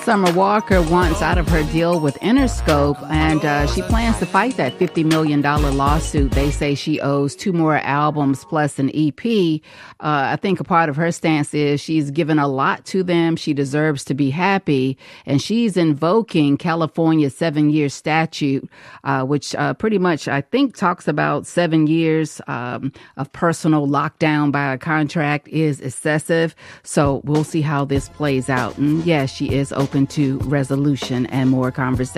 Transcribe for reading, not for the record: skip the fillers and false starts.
Summer Walker wants out of her deal with Interscope, and she plans to fight that $50 million lawsuit. They say she owes 2 more albums plus an EP. I think a part of her stance is she's given a lot to them. She deserves to be happy. And she's invoking California's 7-year statute, which pretty much, I think, talks about 7 years of personal lockdown by a contract is excessive. So we'll see how this plays out. And yes, she is open to resolution and more conversation.